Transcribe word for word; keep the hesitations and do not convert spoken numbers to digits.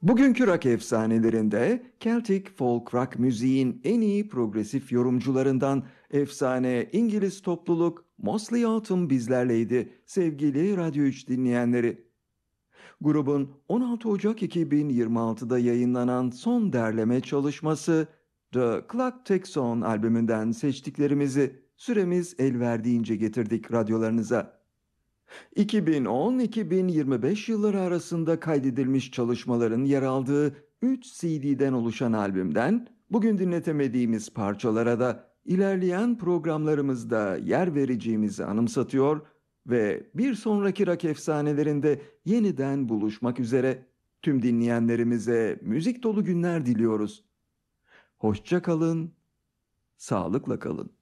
Bugünkü rock efsanelerinde Celtic folk rock müziğin en iyi progresif yorumcularından efsane İngiliz topluluk Mosley Autumn bizlerleydi sevgili Radyo üç dinleyenleri. Grubun on altı Ocak iki bin yirmi altıda yayınlanan son derleme çalışması The Clock Ticks On albümünden seçtiklerimizi süremiz el verdiğince getirdik radyolarınıza. iki bin on-iki bin yirmi beş yılları arasında kaydedilmiş çalışmaların yer aldığı üç C D'den oluşan albümden bugün dinletemediğimiz parçalara da ilerleyen programlarımızda yer vereceğimizi anımsatıyor ve bir sonraki rock efsanelerinde yeniden buluşmak üzere tüm dinleyenlerimize müzik dolu günler diliyoruz. Hoşça kalın, sağlıkla kalın.